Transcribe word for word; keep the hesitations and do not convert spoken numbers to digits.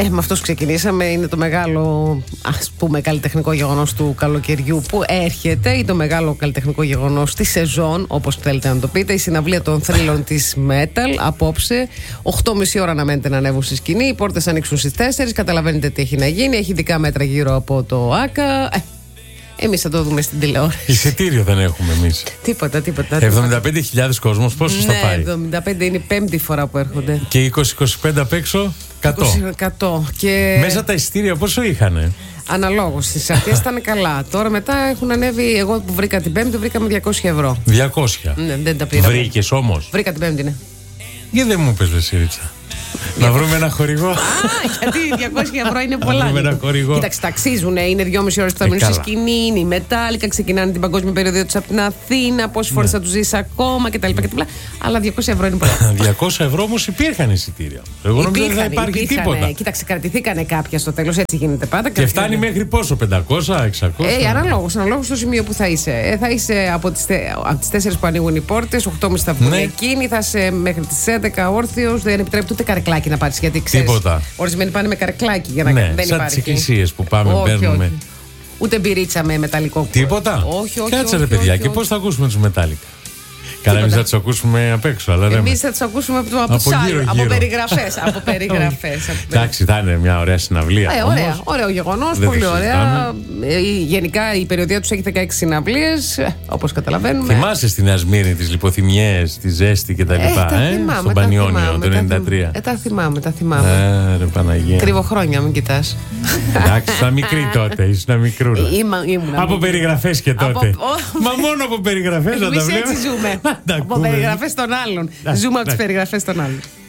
Ε, με αυτός ξεκινήσαμε. Είναι το μεγάλο, ας πούμε, καλλιτεχνικό γεγονός του καλοκαιριού που έρχεται, ή το μεγάλο καλλιτεχνικό γεγονός της σεζόν, όπως θέλετε να το πείτε. Η συναυλία των θρύλων της Metal απόψε. οκτώ και μισή ώρα αναμένεται να ανέβουν στη σκηνή. Οι πόρτες ανοίξουν στις τέσσερις. Καταλαβαίνετε τι έχει να γίνει. Έχει ειδικά μέτρα γύρω από το ΆΚΑ. Ε, εμείς θα το δούμε στην τηλεόραση. Εισιτήριο δεν έχουμε εμείς. Τίποτα, τίποτα. εβδομήντα πέντε χιλιάδες κόσμος, πόσο θα ναι, πάει? εβδομήντα πέντε είναι η πέμπτη φορά που έρχονται. Και είκοσι είκοσι πέντε απ' έξω, εκατό. εκατό. Και... μέσα τα εισιτήρια πόσο είχανε? Αναλόγως. Στις αρχές ήταν καλά. Τώρα μετά έχουν ανέβει. Εγώ που βρήκα την πέμπτη, βρήκα με διακόσια ευρώ. διακόσια. Ναι, δεν τα πήρα. Βρήκες όμως? Βρήκα την πέμπτη, ναι. Γιατί δεν μου πες, Βεσίριτσα? Να βρούμε ένα χορηγό. Α, γιατί διακόσια ευρώ είναι πολλά. Να βρούμε ένα χορηγό. Κοίταξε, ταξίζουν. Είναι δυόμιση ώρες που θα Ε, μείνουν στη καλά. σκηνή. Είναι η Μετάλλικα. Ξεκινάνε την παγκόσμια περιοδία τους από την Αθήνα. Πόσες φορές Ναι. θα τους ζήσει ακόμα κτλ. Αλλά διακόσια ευρώ είναι πολλά. διακόσια ευρώ όμως υπήρχαν εισιτήρια. Εγώ νομίζω δεν θα υπάρχει υπήρχανε. τίποτα. Κοίταξε, κρατηθήκανε κάποια στο τέλος. Έτσι γίνεται πάντα. Και φτάνει μέχρι πόσο? πεντακόσια, εξακόσια? Ε, αναλόγως, αναλόγως στο σημείο που θα είσαι. Ε, θα είσαι από τις, από τις τέσσερις που ανοίγουν οι πόρτες, οκτώ και μισή θα βγουν Ναι. εκείνοι, θα είσαι μέχρι τις έντεκα όρθιος. Δεν επιτρέπεται ούτε καρεκλάκι να πάρεις. Γιατί ξέρεις, Τίποτα. ορισμένοι πάνε με καρεκλάκι για να Ναι, δεν σαν υπάρχει. τις εκκλησίες που πάμε, όχι, παίρνουμε. όχι. Ούτε μπυρίτσα με μεταλλικό. Τίποτα. Όχι, όχι. Κάτσε ρε όχι, παιδιά, όχι, και όχι. πώς θα ακούσουμε τους Μετάλλικα? Καλά, εμείς θα τους ακούσουμε απ' έξω, αλλά Εμείς θα τους ακούσουμε από, από, Από σάλ, γύρω, από γύρω. περιγραφές. από περιγραφές. από εντάξει, θα είναι μια ωραία συναυλία. Ε, ωραία, ωραίο γεγονός, δεν πολύ το ωραία. Ε, γενικά η περιοδία τους έχει δεκαέξι συναυλίες, ε, όπως καταλαβαίνουμε. Θυμάσαι στη Νέα Σμύρνη τις λιποθυμιές, τη ζέστη κτλ. Ε, τα Ε, θυμάμαι, στον τα Πανιόνιο θυμάμαι, το τα ενενήντα τρία. θυμ- Ε, τα θυμάμαι, τα θυμάμαι. Ε, ρε Παναγία. Κρυβοχρόνια, μην κοιτάς. Εντάξει, ήσουν μικρή τότε, ήσουν μικρούλα. Είμα- ήμουνα Από μικρή. περιγραφές και Από- τότε. Ω, Μα μόνο από περιγραφές να τα Εμείς βλέπουμε. έτσι ζούμε. Να τα Από ακούμε. περιγραφές των άλλων. Εντάξει, Ζούμε από τις εντάξει. περιγραφές των άλλων.